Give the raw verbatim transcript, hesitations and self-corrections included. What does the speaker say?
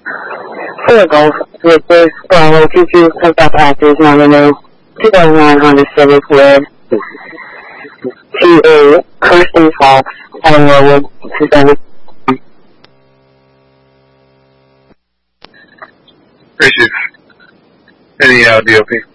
For golf with this Bravo two two picked up actors nominee two thousand nine Honda Civic with to a Kirsten Fox and Rowan two thousand. Appreciate any uh, D O P.